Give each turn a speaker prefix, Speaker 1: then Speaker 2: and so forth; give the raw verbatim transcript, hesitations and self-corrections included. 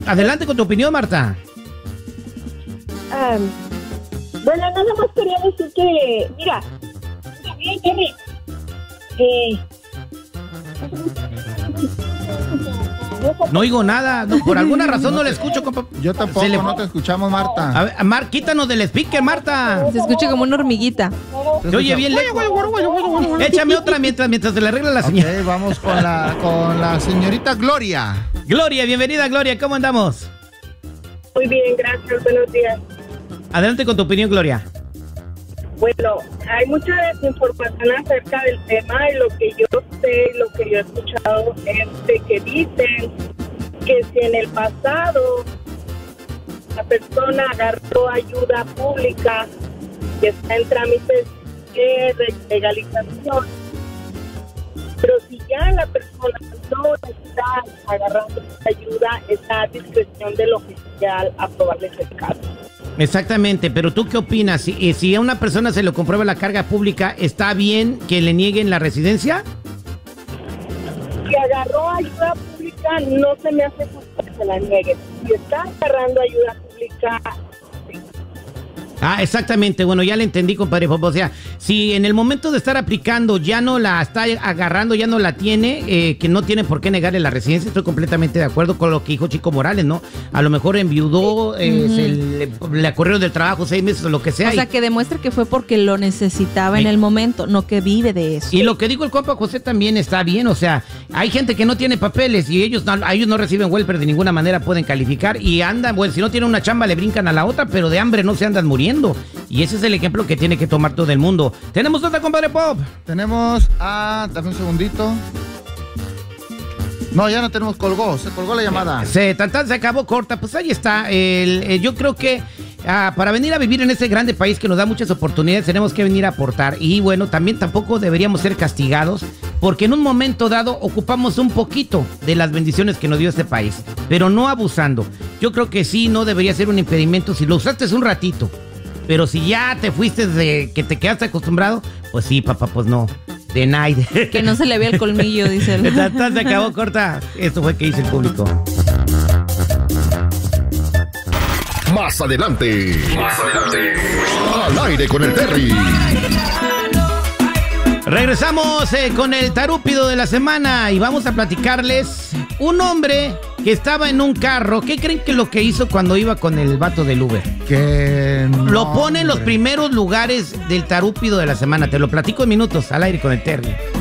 Speaker 1: Adelante con tu opinión, Marta.
Speaker 2: Um, bueno, nada más quería decir que, mira, mira, mira, eh,
Speaker 1: No oigo nada, no, por alguna razón no le escucho, compa.
Speaker 3: Yo tampoco,
Speaker 1: le...
Speaker 3: no te escuchamos, Marta.
Speaker 1: A ver, Mar, quítanos del speaker, Marta.
Speaker 4: Se escucha como una hormiguita.
Speaker 1: Se oye bien lejos. Échame otra mientras, mientras se le arregla la señal.
Speaker 3: Ok, vamos con la, con la señorita Gloria.
Speaker 1: Gloria, bienvenida, Gloria, ¿cómo andamos?
Speaker 2: Muy bien, gracias, buenos días.
Speaker 1: Adelante con tu opinión, Gloria.
Speaker 2: Bueno, hay mucha desinformación acerca del tema y lo que yo sé, lo que yo he escuchado es de que dicen que si en el pasado la persona agarró ayuda pública que está en trámites de legalización, pero si ya la persona no está agarrando esa ayuda, está a discreción del oficial aprobarles el caso.
Speaker 1: Exactamente, pero ¿tú qué opinas? Si, si a una persona se le comprueba la carga pública, ¿está bien que le nieguen la residencia?
Speaker 2: Si agarró ayuda pública, no se me hace justo que se la nieguen. Si está agarrando ayuda pública...
Speaker 1: Ah, exactamente, bueno, ya le entendí, compadre. O sea, si en el momento de estar aplicando ya no la está agarrando, ya no la tiene, eh, que no tiene por qué negarle la residencia, estoy completamente de acuerdo con lo que dijo Chico Morales, ¿no? A lo mejor enviudó, eh, uh-huh. se le, le corrieron del trabajo seis meses o lo que sea.
Speaker 4: O sea,
Speaker 1: y,
Speaker 4: que demuestra que fue porque lo necesitaba en el momento, no que vive de eso.
Speaker 1: Y lo que dijo el compa José también está bien, o sea, hay gente que no tiene papeles y ellos no, ellos no reciben welfare, de ninguna manera pueden calificar y andan, bueno, si no tienen una chamba le brincan a la otra, pero de hambre no se andan muriendo. Y ese es el ejemplo que tiene que tomar todo el mundo. ¿Tenemos otra, compadre Pop?
Speaker 3: Tenemos a... Dame un segundito. No, ya no tenemos, colgó, se colgó la llamada.
Speaker 1: Se, tan, tan, se acabó corta, pues ahí está. El, el, yo creo que ah, para venir a vivir en este grande país que nos da muchas oportunidades, tenemos que venir a aportar. Y bueno, también tampoco deberíamos ser castigados, porque en un momento dado ocupamos un poquito de las bendiciones que nos dio este país, pero no abusando. Yo creo que sí, no debería ser un impedimento si lo usaste un ratito. Pero si ya te fuiste de que te quedaste acostumbrado, pues sí, papá, pues no. Denied.
Speaker 4: Que no se le vea el colmillo, dice él.
Speaker 1: Se acabó corta. Esto fue que hizo el público.
Speaker 5: Más adelante. Más adelante. Al aire con el Terry.
Speaker 1: Regresamos eh, con el tarúpido de la semana y vamos a platicarles un hombre que estaba en un carro. ¿Qué creen que lo que hizo cuando iba con el vato del Uber?
Speaker 3: Que no,
Speaker 1: lo pone en los primeros lugares del tarúpido de la semana. Te lo platico en minutos al aire con el Terry.